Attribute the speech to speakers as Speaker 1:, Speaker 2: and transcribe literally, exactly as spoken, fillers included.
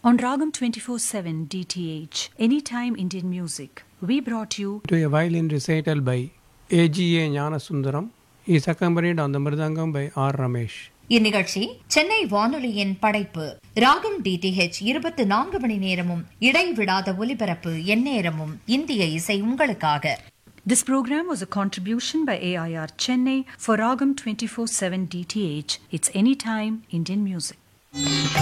Speaker 1: On Ragam twenty-four seven D T H, Anytime Indian Music, we brought you
Speaker 2: to a violin recital by A G A Gnanasundaram. He is accompanied on the Mridangam by R. Ramesh.
Speaker 3: இந்நிகழ்ச்சி சென்னை வானொலியின் படைப்பு. ராகம் DTH இருபத்தி நான்கு மணி நேரமும் இடைவிடாத ஒலிபரப்பு எந்நேரமும் இந்திய இசை உங்களுக்காக.
Speaker 1: This program was a contribution by A I R Chennai for Ragam twenty-four seven D T H. It's Anytime Indian Music.